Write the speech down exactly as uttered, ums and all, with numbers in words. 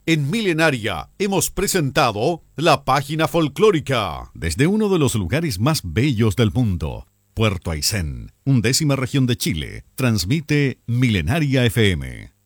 En Milenaria hemos presentado la página folclórica. Desde uno de los lugares más bellos del mundo, Puerto Aysén, undécima región de Chile, transmite Milenaria F M.